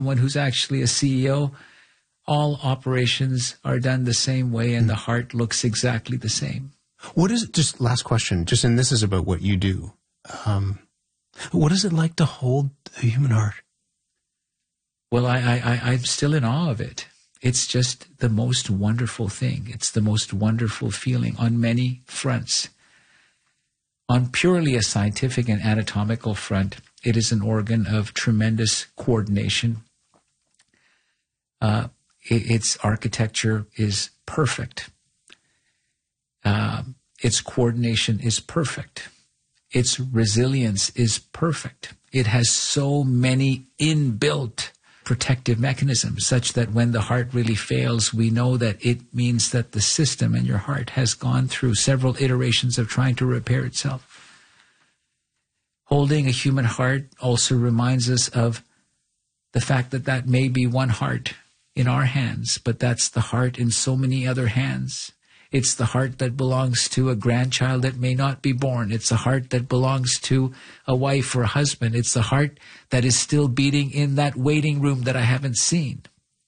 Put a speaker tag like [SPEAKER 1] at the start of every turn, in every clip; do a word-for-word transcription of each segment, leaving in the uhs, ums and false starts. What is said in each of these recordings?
[SPEAKER 1] One who's actually a C E O, all operations are done the same way and the heart looks exactly the same.
[SPEAKER 2] What is it, just last question, just, and this is about what you do. Um, what is it like to hold a human heart?
[SPEAKER 1] Well, I, I, I, I'm still in awe of it. It's just the most wonderful thing. It's the most wonderful feeling on many fronts. On purely a scientific and anatomical front, it is an organ of tremendous coordination. Uh, it, its architecture is perfect. Uh, its coordination is perfect. Its resilience is perfect. It has so many inbuilt protective mechanisms such that when the heart really fails, we know that it means that the system in your heart has gone through several iterations of trying to repair itself. Holding a human heart also reminds us of the fact that that may be one heart in our hands, but that's the heart in so many other hands. It's the heart that belongs to a grandchild that may not be born. It's a heart that belongs to a wife or a husband. It's the heart that is still beating in that waiting room that I haven't seen.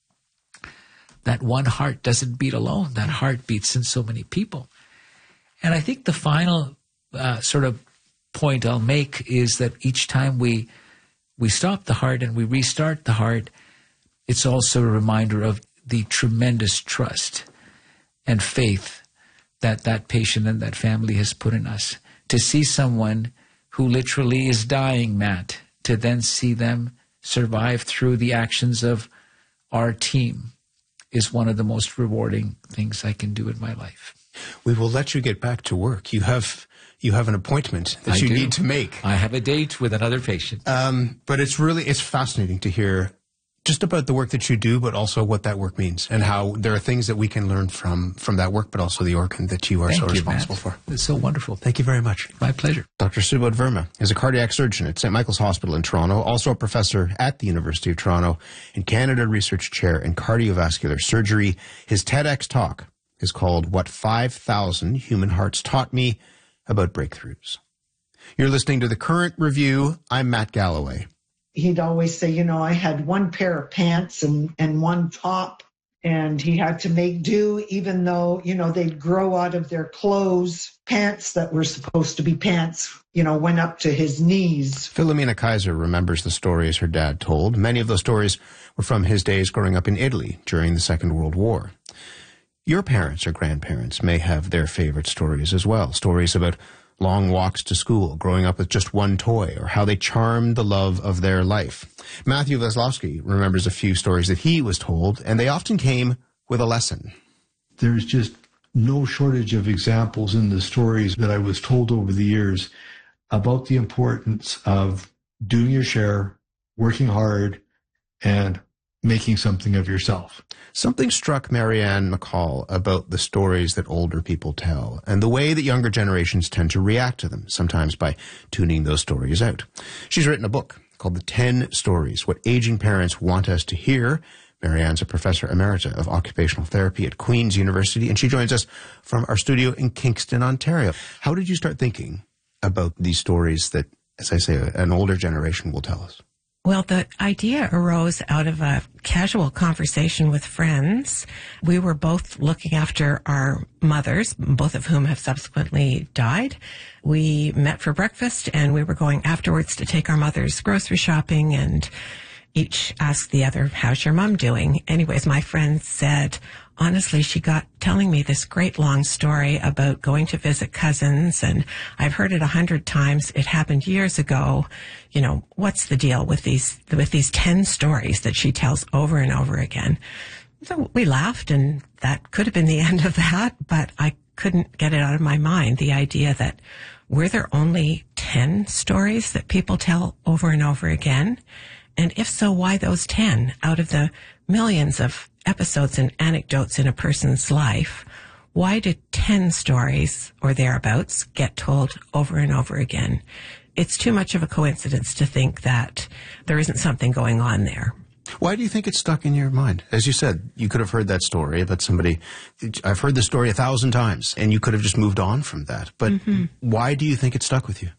[SPEAKER 1] That one heart doesn't beat alone. That heart beats in so many people. And I think the final uh, sort of point I'll make is that each time we we stop the heart and we restart the heart, it's also a reminder of the tremendous trust and faith that that patient and that family has put in us. To see someone who literally is dying, Matt, to then see them survive through the actions of our team is one of the most rewarding things I can do in my life.
[SPEAKER 2] We will let you get back to work. You have you have an appointment that
[SPEAKER 1] I
[SPEAKER 2] you
[SPEAKER 1] do.
[SPEAKER 2] need to make.
[SPEAKER 1] I have a date with another patient.
[SPEAKER 2] Um, but it's really, it's fascinating to hear just about the work that you do, but also what that work means and how there are things that we can learn from from that work, but also the organ that you are
[SPEAKER 1] Thank
[SPEAKER 2] so
[SPEAKER 1] you,
[SPEAKER 2] responsible
[SPEAKER 1] Matt.
[SPEAKER 2] for.
[SPEAKER 1] It's so wonderful.
[SPEAKER 2] Thank you very much.
[SPEAKER 1] My pleasure.
[SPEAKER 2] Doctor Subodh Verma is a cardiac surgeon at Saint Michael's Hospital in Toronto, also a professor at the University of Toronto and Canada Research Chair in Cardiovascular Surgery. His TEDx talk is called What five thousand Human Hearts Taught Me About Breakthroughs. You're listening to The Current Review. I'm Matt Galloway.
[SPEAKER 3] He'd always say, you know, I had one pair of pants and, and one top, and he had to make do even though, you know, they'd grow out of their clothes. Pants that were supposed to be pants, you know, went up to his knees.
[SPEAKER 2] Philomena Kaiser remembers the stories her dad told. Many of those stories were from his days growing up in Italy during the Second World War. Your parents or grandparents may have their favorite stories as well, stories about long walks to school, growing up with just one toy, or how they charmed the love of their life. Matthew Veslowski remembers a few stories that he was told, and they often came with a lesson.
[SPEAKER 4] There's just no shortage of examples in the stories that I was told over the years about the importance of doing your share, working hard, and making something of yourself.
[SPEAKER 2] Something struck Marianne McCall about the stories that older people tell and the way that younger generations tend to react to them, sometimes by tuning those stories out. She's written a book called The Ten Stories, What Aging Parents Want Us to Hear. Marianne's a professor emerita of occupational therapy at Queen's University, and she joins us from our studio in Kingston, Ontario. How did you start thinking about these stories that, as I say, an older generation will tell us?
[SPEAKER 5] Well, the idea arose out of a casual conversation with friends. We were both looking after our mothers, both of whom have subsequently died. We met for breakfast, and we were going afterwards to take our mothers grocery shopping, and each asked the other, how's your mom doing? Anyways, my friend said, honestly, she got telling me this great long story about going to visit cousins, and I've heard it a hundred times. It happened years ago. You know, what's the deal with these, with these ten stories that she tells over and over again? So we laughed, and that could have been the end of that, but I couldn't get it out of my mind. The idea that were there only ten stories that people tell over and over again? And if so, why those ten out of the millions of episodes and anecdotes in a person's life? Why did ten stories or thereabouts get told over and over again? It's too much of a coincidence to think that there isn't something going on there.
[SPEAKER 2] Why do you think it's stuck in your mind? As you said, you could have heard that story about somebody. I've heard the story a thousand times, and you could have just moved on from that. But mm-hmm. Why do you think it stuck with you?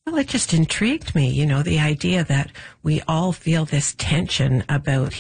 [SPEAKER 5] Well, it just intrigued me, you know, the idea that we all feel this tension about